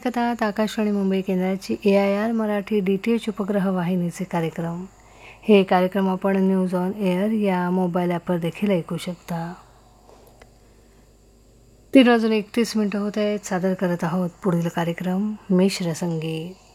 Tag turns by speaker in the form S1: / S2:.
S1: ऐकत आहात आकाशवाणी मुंबई केंद्राची AIR मराठी DTH उपग्रह वाहिनीचे कार्यक्रम. हे कार्यक्रम आपण न्यूज ऑन एअर या मोबाईल ॲपवर देखील ऐकू शकता. 3:31 होत आहेत. सादर करत आहोत पुढील कार्यक्रम मिश्र संगीत.